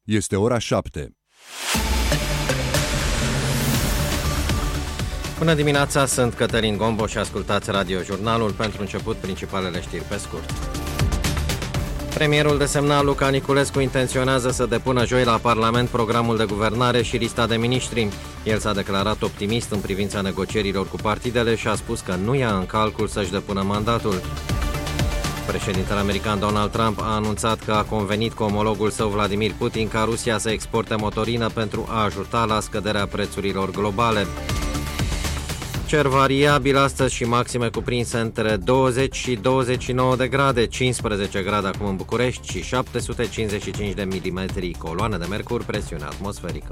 Este ora 7. Bună dimineața, sunt Cătălin Gombo și ascultați Radio-Jurnalul. Pentru început, principalele știri pe scurt. Premierul desemnat Luca Niculescu intenționează să depună joi la Parlament programul de guvernare și lista de miniștri. El s-a declarat optimist în privința negocierilor cu partidele și a spus că nu ia în calcul să-și depună mandatul. Președintele american Donald Trump a anunțat că a convenit cu omologul său Vladimir Putin ca Rusia să exporte motorină pentru a ajuta la scăderea prețurilor globale. Cer variabil astăzi și maxime cuprinse între 20 și 29 de grade, 15 grade acum în București și 755 de milimetri coloană de mercur, presiune atmosferică.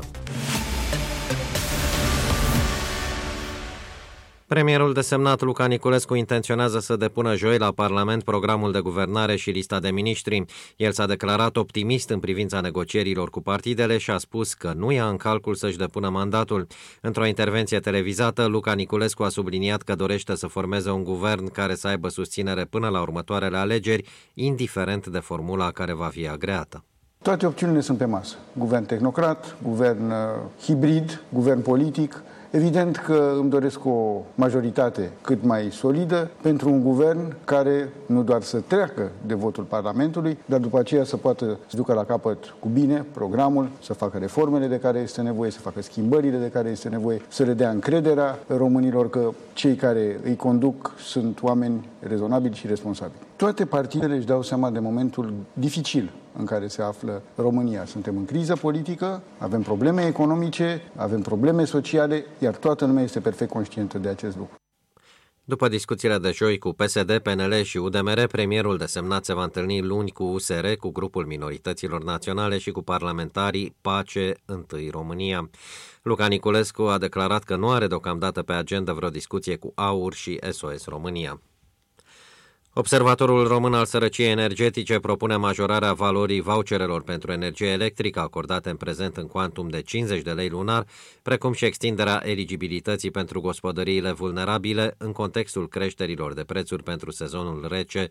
Premierul desemnat Luca Niculescu intenționează să depună joi la Parlament programul de guvernare și lista de miniștri. El s-a declarat optimist în privința negocierilor cu partidele și a spus că nu ia în calcul să-și depună mandatul. Într-o intervenție televizată, Luca Niculescu a subliniat că dorește să formeze un guvern care să aibă susținere până la următoarele alegeri, indiferent de formula care va fi agreată. Toate opțiunile sunt pe masă. Guvern tehnocrat, guvern hibrid, guvern politic. Evident că îmi doresc o majoritate cât mai solidă pentru un guvern care nu doar să treacă de votul Parlamentului, dar după aceea să poată să ducă la capăt cu bine programul, să facă reformele de care este nevoie, să facă schimbările de care este nevoie, să le dea încrederea românilor că cei care îi conduc sunt oameni rezonabili și responsabili. Toate partidele își dau seama de momentul dificil în care se află România. Suntem în criză politică, avem probleme economice, avem probleme sociale, iar toată lumea este perfect conștientă de acest lucru. După discuțiile de joi cu PSD, PNL și UDMR, premierul desemnat se va întâlni luni cu USR, cu grupul minorităților naționale și cu parlamentarii Pace Întâi România. Luca Niculescu a declarat că nu are deocamdată pe agenda vreo discuție cu AUR și SOS România. Observatorul Român al Sărăciei Energetice propune majorarea valorii voucherelor pentru energie electrică acordate în prezent în cuantum de 50 de lei lunar, precum și extinderea eligibilității pentru gospodăriile vulnerabile în contextul creșterilor de prețuri pentru sezonul rece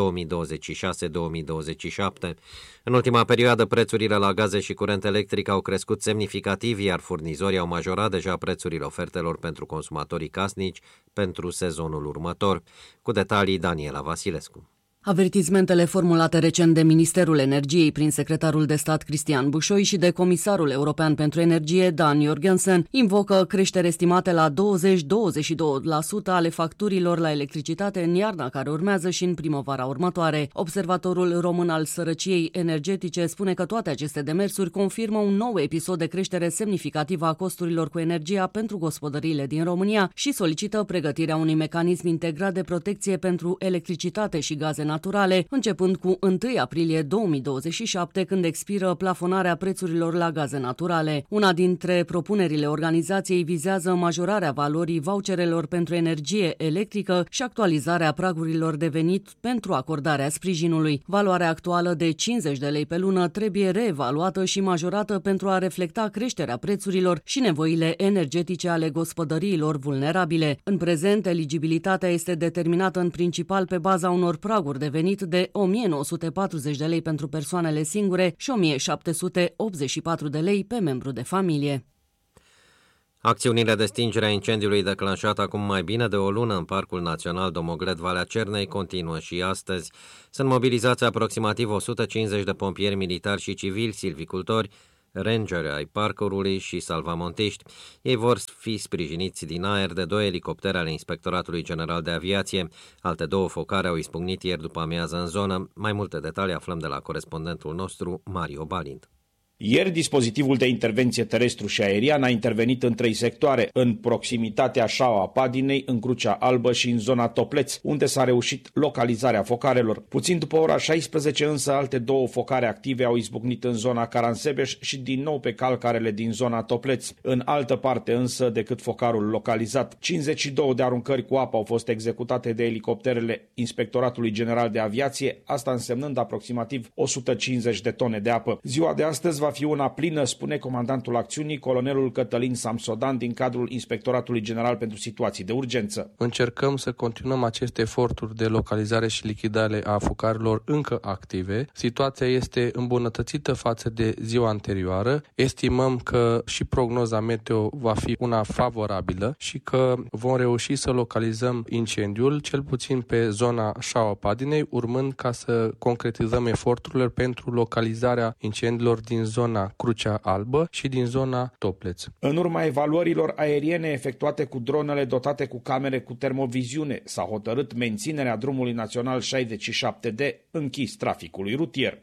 2026-2027. În ultima perioadă, prețurile la gaze și curent electric au crescut semnificativ, iar furnizorii au majorat deja prețurile ofertelor pentru consumatorii casnici pentru sezonul următor. Cu detalii, Daniela Vasilescu. Avertismentele formulate recent de Ministerul Energiei prin secretarul de stat Cristian Bușoi și de comisarul european pentru energie Dan Jorgensen invocă creștere estimate la 20-22% ale facturilor la electricitate în iarna care urmează și în primăvara următoare. Observatorul Român al Sărăciei Energetice spune că toate aceste demersuri confirmă un nou episod de creștere semnificativă a costurilor cu energia pentru gospodăriile din România și solicită pregătirea unui mecanism integrat de protecție pentru electricitate și gaze naturale, începând cu 1 aprilie 2027, când expiră plafonarea prețurilor la gaze naturale. Una dintre propunerile organizației vizează majorarea valorii voucherelor pentru energie electrică și actualizarea pragurilor de venit pentru acordarea sprijinului. Valoarea actuală de 50 de lei pe lună trebuie reevaluată și majorată pentru a reflecta creșterea prețurilor și nevoile energetice ale gospodăriilor vulnerabile. În prezent, eligibilitatea este determinată în principal pe baza unor praguri de venit de 1940 de lei pentru persoanele singure și 1784 de lei pe membru de familie. Acțiunile de stingere a incendiului declanșat acum mai bine de o lună în Parcul Național Domoglet Valea Cernei continuă și astăzi. Sunt mobilizați aproximativ 150 de pompieri militari și civili, silvicultori, rangeri ai parcurului și salvamontiști. Ei vor fi sprijiniți din aer de 2 elicoptere ale Inspectoratului General de Aviație. Alte 2 focare au izbucnit ieri după amiază în zonă. Mai multe detalii aflăm de la corespondentul nostru, Mario Balint. Ieri, dispozitivul de intervenție terestru și aerian a intervenit în 3 sectoare, în proximitatea Șaua Padinei, în Crucea Albă și în zona Topleț, unde s-a reușit localizarea focarelor. Puțin după ora 16, însă, alte 2 focare active au izbucnit în zona Caransebeș și din nou pe calcarele din zona Topleț. În altă parte, însă, decât focarul localizat, 52 de aruncări cu apă au fost executate de elicopterele Inspectoratului General de Aviație, asta însemnând aproximativ 150 de tone de apă. Ziua de astăzi va va fi una plină, spune comandantul acțiunii, colonelul Cătălin Samsodan, din cadrul Inspectoratului General pentru Situații de Urgență. Încercăm să continuăm aceste eforturi de localizare și lichidare a focarelor încă active. Situația este îmbunătățită față de ziua anterioară. Estimăm că și prognoza meteo va fi una favorabilă și că vom reuși să localizăm incendiul, cel puțin pe zona Șaua Padinei, urmând ca să concretizăm eforturile pentru localizarea incendiilor din zona Crucea Albă și din zona Topleț. În urma evaluărilor aeriene efectuate cu dronele dotate cu camere cu termoviziune, s-a hotărât menținerea drumului național 67D închis traficului rutier.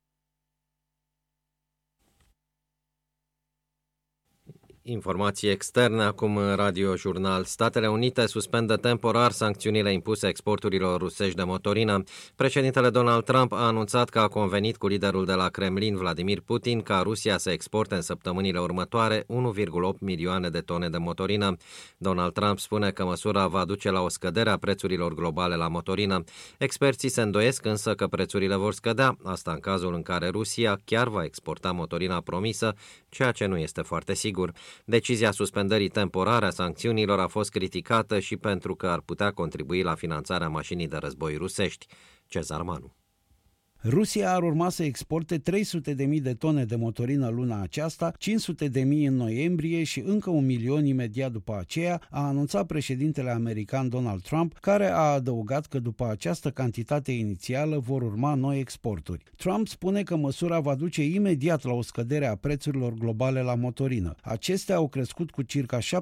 Informații externe acum în Radio Jurnal. Statele Unite suspendă temporar sancțiunile impuse exporturilor rusești de motorină. Președintele Donald Trump a anunțat că a convenit cu liderul de la Kremlin, Vladimir Putin, ca Rusia să exporte în săptămânile următoare 1,8 milioane de tone de motorină. Donald Trump spune că măsura va duce la o scădere a prețurilor globale la motorină. Experții se îndoiesc însă că prețurile vor scădea, asta în cazul în care Rusia chiar va exporta motorina promisă, ceea ce nu este foarte sigur. Decizia suspendării temporare a sancțiunilor a fost criticată și pentru că ar putea contribui la finanțarea mașinii de război rusești. Cezar Manu. Rusia ar urma să exporte 300.000 de tone de motorină luna aceasta, 500.000 în noiembrie și încă 1 milion imediat după aceea, a anunțat președintele american Donald Trump, care a adăugat că după această cantitate inițială vor urma noi exporturi. Trump spune că măsura va duce imediat la o scădere a prețurilor globale la motorină. Acestea au crescut cu circa 70%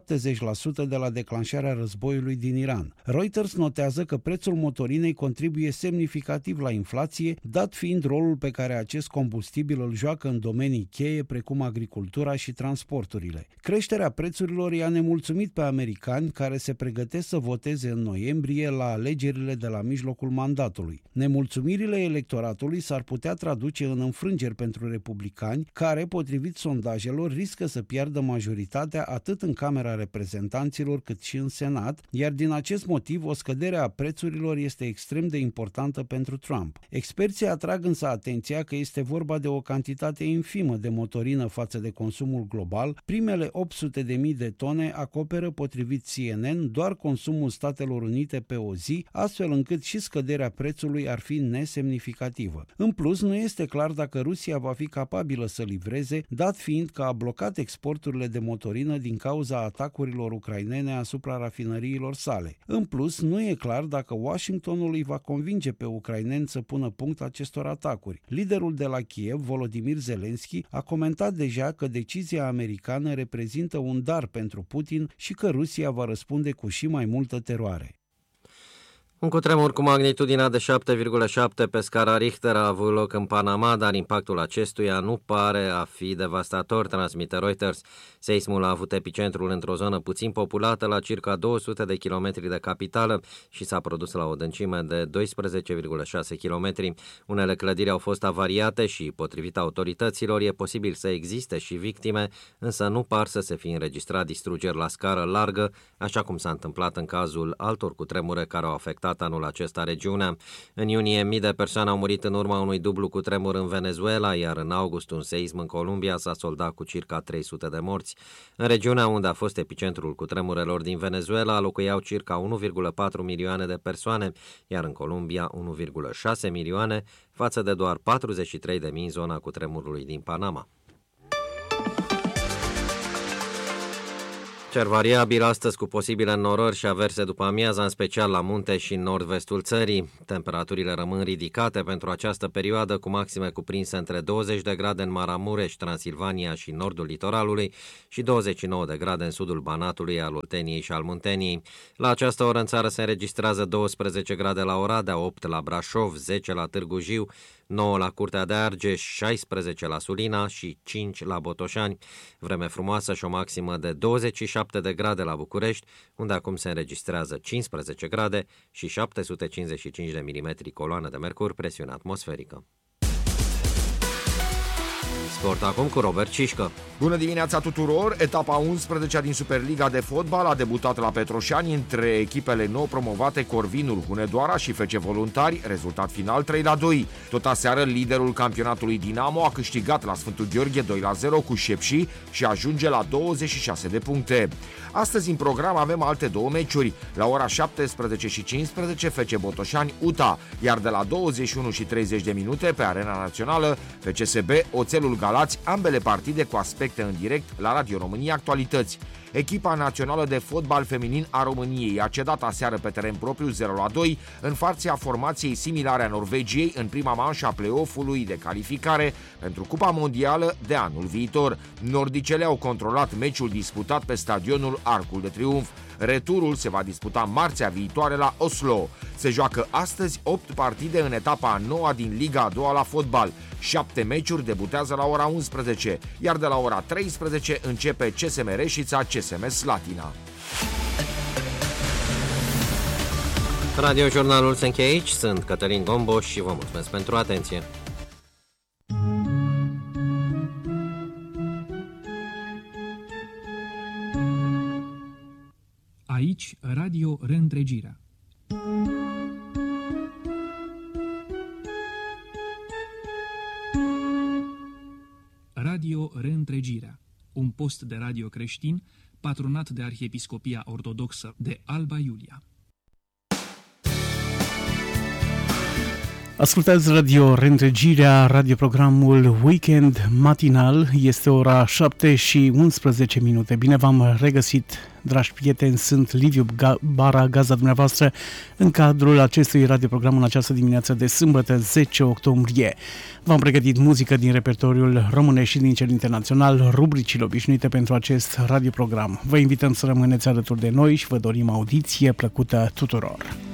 de la declanșarea războiului din Iran. Reuters notează că prețul motorinei contribuie semnificativ la inflație, dat fiind rolul pe care acest combustibil îl joacă în domenii cheie precum agricultura și transporturile. Creșterea prețurilor i-a nemulțumit pe americani care se pregătesc să voteze în noiembrie la alegerile de la mijlocul mandatului. Nemulțumirile electoratului s-ar putea traduce în înfrângeri pentru republicani, care, potrivit sondajelor, riscă să piardă majoritatea atât în Camera Reprezentanților cât și în Senat, iar din acest motiv o scădere a prețurilor este extrem de importantă pentru Trump. Experții atrag însă atenția că este vorba de o cantitate infimă de motorină față de consumul global. Primele 800.000 de tone acoperă, potrivit CNN, doar consumul Statelor Unite pe o zi, astfel încât și scăderea prețului ar fi nesemnificativă. În plus, nu este clar dacă Rusia va fi capabilă să livreze, dat fiind că a blocat exporturile de motorină din cauza atacurilor ucrainene asupra rafinăriilor sale. În plus, nu e clar dacă Washingtonul îi va convinge pe ucraineni să pună punct acestor atacuri. Liderul de la Kiev, Volodymyr Zelensky, a comentat deja că decizia americană reprezintă un dar pentru Putin și că Rusia va răspunde cu și mai multă teroare. Un cutremur cu magnitudinea de 7,7 pe scara Richter a avut loc în Panama, dar impactul acestuia nu pare a fi devastator, transmite Reuters. Seismul a avut epicentrul într-o zonă puțin populată, la circa 200 de kilometri de capitală și s-a produs la o adâncime de 12,6 km. Unele clădiri au fost avariate și, potrivit autorităților, e posibil să existe și victime, însă nu par să se fi înregistrat distrugeri la scară largă, așa cum s-a întâmplat în cazul altor cutremure care au afectat anul acesta regiunea. În iunie, mii de persoane au murit în urma unui dublu cutremur în Venezuela, iar în august un seism în Columbia s-a soldat cu circa 300 de morți. În regiunea unde a fost epicentrul cutremurelor din Venezuela locuiau circa 1,4 milioane de persoane, iar în Columbia 1,6 milioane, față de doar 43.000 în zona cutremurului din Panama. Cer variabil astăzi cu posibile norări și averse după amiaza, în special la munte și în nord-vestul țării. Temperaturile rămân ridicate pentru această perioadă, cu maxime cuprinse între 20 de grade în Maramureș, Transilvania și nordul litoralului și 29 de grade în sudul Banatului, al Olteniei și al Munteniei. La această oră în țară se înregistrează 12 grade la Oradea, 8 la Brașov, 10 la Târgu Jiu, 9 la Curtea de Argeș, 16 la Sulina și 5 la Botoșani. Vreme frumoasă și o maximă de 27 de grade la București, unde acum se înregistrează 15 grade și 755 de milimetri coloană de mercur, presiune atmosferică. Sport acum cu Robert Cișcă. Bună dimineața tuturor! Etapa 11 din Superliga de fotbal a debutat la Petroșani între echipele nou promovate Corvinul Hunedoara și FC Voluntari, rezultat final 3-2. Tot aseară, liderul campionatului Dinamo a câștigat la Sfântul Gheorghe 2-0 cu Șepși și ajunge la 26 de puncte. Astăzi în program avem alte două meciuri. La ora 17:15 FC Botoșani UTA, iar de la 21:30 de minute pe Arena Națională FCSB Oțelul Galați, ambele partide cu aspecte în direct la Radio România Actualități. Echipa națională de fotbal feminin a României a cedat aseară pe teren propriu 0-2 în fața formației similare a Norvegiei în prima manșă a play-off-ului de calificare pentru Cupa Mondială de anul viitor. Nordicele au controlat meciul disputat pe stadionul Arcul de Triunf. Returul se va disputa marțea viitoare la Oslo. Se joacă astăzi 8 partide în etapa a 9-a din Liga a 2-a la fotbal. 7 meciuri debutează la ora 11, iar de la ora 13 începe CSM Reșița, CSM Slatina. Radiojurnalul se încheie aici. Sunt Cătălin Gomboș și vă mulțumesc pentru atenție. Aici, Radio Reîntregirea. Radio Reîntregirea, un post de radio creștin patronat de Arhiepiscopia Ortodoxă de Alba Iulia. Ascultați Radio Reîntregirea, radioprogramul Weekend Matinal. Este ora 7:11. Bine v-am regăsit, dragi prieteni, sunt Liviu Bara, gazda dumneavoastră în cadrul acestui radioprogram în această dimineață de sâmbătă, 10 octombrie. V-am pregătit muzică din repertoriul românesc și din cel internațional, rubricile obișnuite pentru acest radioprogram. Vă invităm să rămâneți alături de noi și vă dorim audiție plăcută tuturor.